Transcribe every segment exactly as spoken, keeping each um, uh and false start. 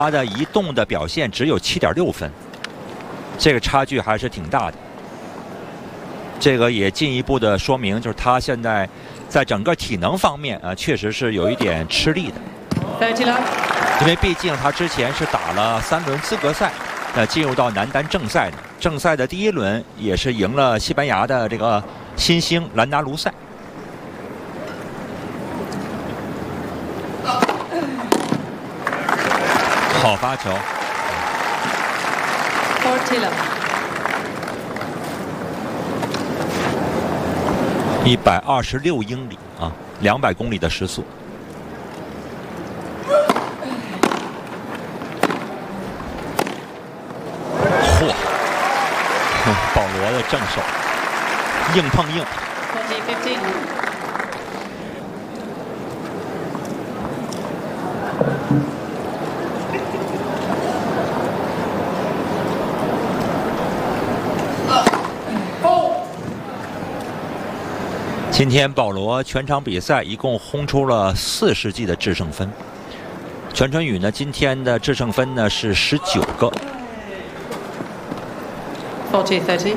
他的移动的表现只有 七点六分，这个差距还是挺大的。这个也进一步的说明，就是他现在在整个体能方面啊，确实是有一点吃力的。因为毕竟他之前是打了三轮资格赛，呃，进入到男单正赛的。正赛的第一轮也是赢了西班牙的这个新星兰达卢塞。 好发球，一百二十六英里啊，两百公里的时速。嚯，保罗的正手，硬碰硬。 今天保罗全场比赛一共轰出了四十记的制胜分，全春雨呢今天的制胜分呢是十九个。 forty thirty。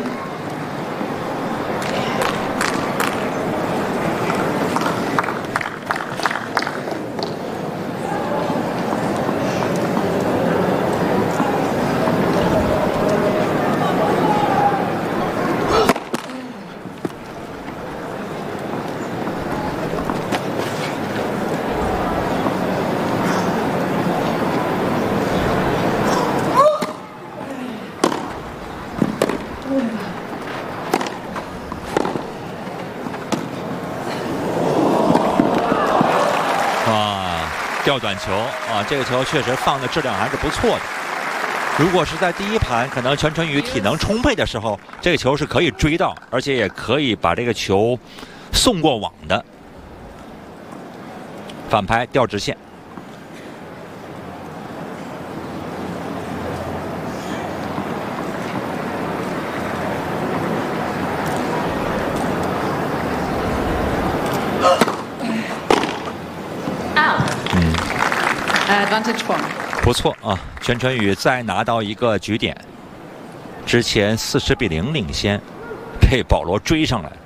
吊短球啊，这个球确实放的质量还是不错的。如果是在第一盘，可能全春雨体能充沛的时候，这个球是可以追到，而且也可以把这个球送过网的。反拍吊直线。不错啊，全春雨再拿到一个局点，之前四十比零领先，被保罗追上来。